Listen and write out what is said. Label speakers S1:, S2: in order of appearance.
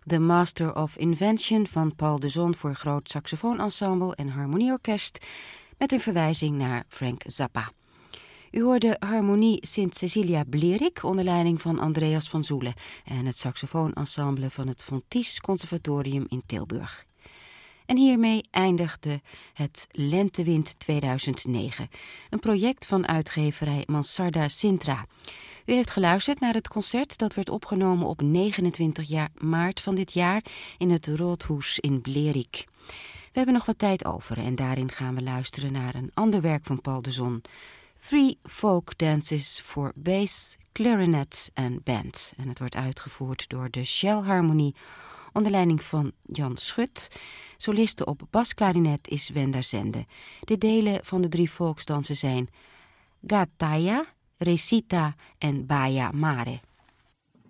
S1: The Master of Invention van Paul de Zon voor groot saxofoonensemble en harmonieorkest met een verwijzing naar Frank Zappa. U hoorde Harmonie Sint Cecilia Blerik onder leiding van Andreas van Zoelen en het saxofoonensemble van het Fontys Conservatorium in Tilburg. En hiermee eindigde het Lentewind 2009, een project van uitgeverij Mansarda Sintra. U heeft geluisterd naar het concert dat werd opgenomen op 29 maart van dit jaar in het Roodhoes in Blerik. We hebben nog wat tijd over en daarin gaan we luisteren naar een ander werk van Paul de Zon. 3 Folk Dances for Bass, Clarinet en Band. En het wordt uitgevoerd door de Shell Harmonie onder leiding van Jan Schut. Soliste op basklarinet is Wenda Zende. De delen van de 3 volksdansen zijn Gataya, Recita en Baia Mare.